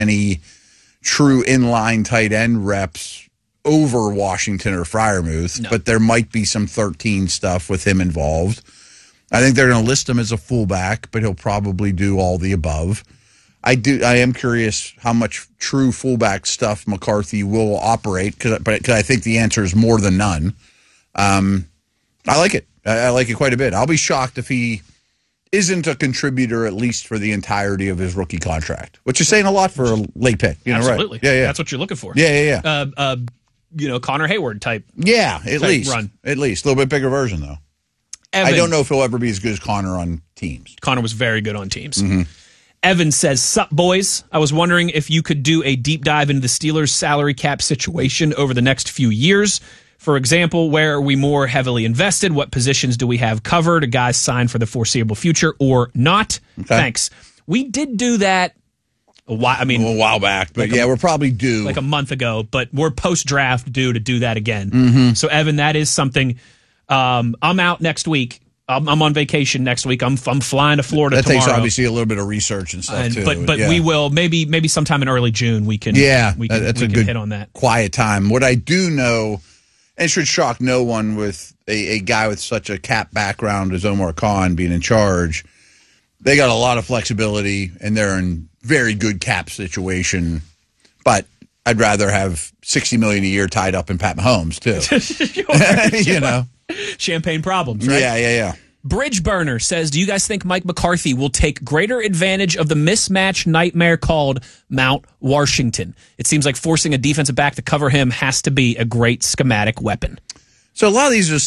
any true inline tight end reps over Washington or Freiermuth, but there might be some 13 stuff with him involved. I think they're going to list him as a fullback, but he'll probably do all the above. I am curious how much true fullback stuff McCarthy will operate, because I think the answer is more than none. I like it. I like it quite a bit. I'll be shocked if he isn't a contributor at least for the entirety of his rookie contract, which is saying a lot for a late pick. Absolutely. Right? Yeah. That's what you're looking for. Yeah. Connor Hayward type. Yeah, at least. Run. At least. A little bit bigger version, though. Evan, I don't know if he'll ever be as good as Connor on teams. Connor was very good on teams. Mm-hmm. Evan says, "Sup, boys? I was wondering if you could do a deep dive into the Steelers' salary cap situation over the next few years. For example, where are we more heavily invested? What positions do we have covered? A guy signed for the foreseeable future or not? Okay. Thanks." We did do that a while back. But we're probably due. Like a month ago, but we're post-draft due to do that again. Mm-hmm. So, Evan, that is something. I'm out next week. I'm on vacation next week. I'm flying to Florida tomorrow. That takes obviously a little bit of research and stuff too. But we will maybe sometime in early June we can that's a good hit on that quiet time. What I do know, and it should shock no one with a guy with such a cap background as Omar Khan being in charge, they got a lot of flexibility and they're in very good cap situation. But I'd rather have $60 million a year tied up in Pat Mahomes too. You know. Champagne problems, right? Yeah. Bridge Burner says, do you guys think Mike McCarthy will take greater advantage of the mismatch nightmare called Mount Washington? It seems like forcing a defensive back to cover him has to be a great schematic weapon. So a lot of these are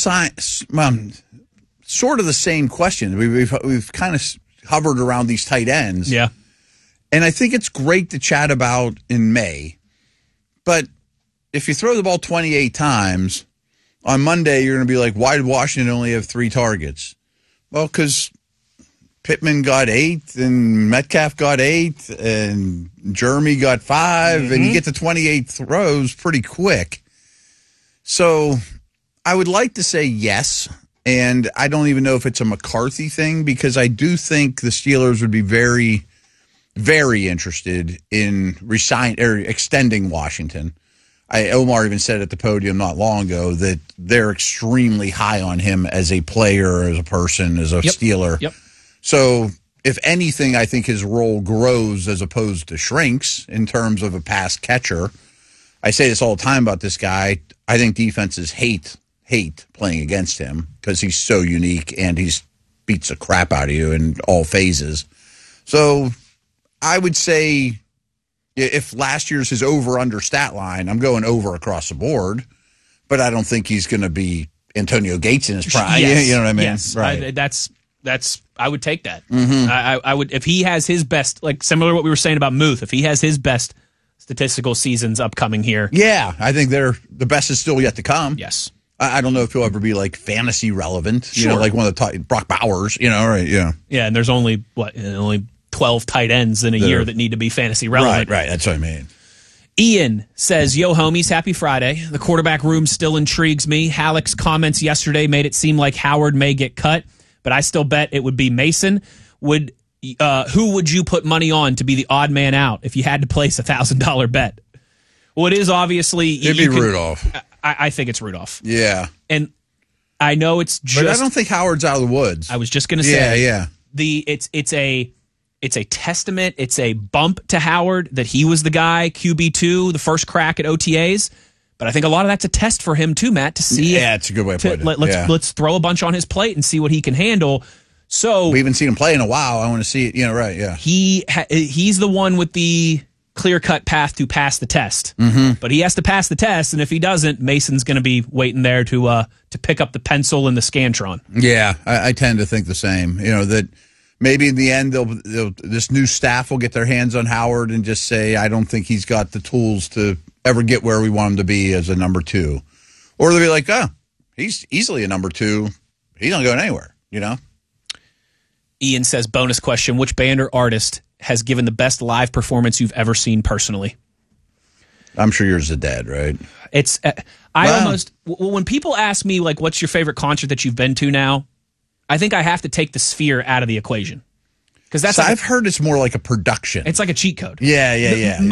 sort of the same question. We've kind of hovered around these tight ends. Yeah. And I think it's great to chat about in May. But if you throw the ball 28 times, on Monday, you're going to be like, why did Washington only have 3 targets? Well, because Pittman got 8, and Metcalf got 8, and Jeremy got 5, and you get to 28 throws pretty quick. So I would like to say yes, and I don't even know if it's a McCarthy thing, because I do think the Steelers would be very, very interested in extending Washington. Omar even said at the podium not long ago that they're extremely high on him as a player, as a person, as a Steeler. Yep. So if anything, I think his role grows as opposed to shrinks in terms of a pass catcher. I say this all the time about this guy. I think defenses hate playing against him because he's so unique and he beats the crap out of you in all phases. So I would say, if last year's his over-under stat line, I'm going over across the board, but I don't think he's going to be Antonio Gates in his prime. Yes. You know what I mean? Yes. Right. I would take that. Mm-hmm. I would, if he has his best, like similar to what we were saying about Muth, if he has his best statistical seasons upcoming here. Yeah, I think the best is still yet to come. Yes. I don't know if he'll ever be like fantasy relevant, sure. Like one of the Brock Bowers, right? Yeah. Yeah, and there's only 12 tight ends in a year that need to be fantasy relevant. Right. That's what I mean. Ian says, yo, homies, happy Friday. The quarterback room still intrigues me. Halleck's comments yesterday made it seem like Howard may get cut, but I still bet it would be Mason. Who would you put money on to be the odd man out if you had to place a $1,000 bet? Well, it is obviously... It'd be Rudolph. I think it's Rudolph. Yeah. And I know it's just... But I don't think Howard's out of the woods. I was just going to say... Yeah. It's a testament. It's a bump to Howard that he was the guy, QB2, the first crack at OTAs. But I think a lot of that's a test for him too, Matt, to see. Yeah, it's a good way to put it. Let's throw a bunch on his plate and see what he can handle. So we haven't seen him play in a while. I want to see it. Right. Yeah. He's the one with the clear-cut path to pass the test. Mm-hmm. But he has to pass the test, and if he doesn't, Mason's going to be waiting there to pick up the pencil and the Scantron. Yeah, I tend to think the same. That. Maybe in the end, this new staff will get their hands on Howard and just say, I don't think he's got the tools to ever get where we want him to be as a number 2. Or they'll be like, he's easily a number 2. He's not going anywhere, Ian says, bonus question, which band or artist has given the best live performance you've ever seen personally? I'm sure yours is Dead, right? It's when people ask me, like, what's your favorite concert that you've been to now? I think I have to take the Sphere out of the equation Because that's So I've heard it's more like a production. it's like a cheat code. Yeah.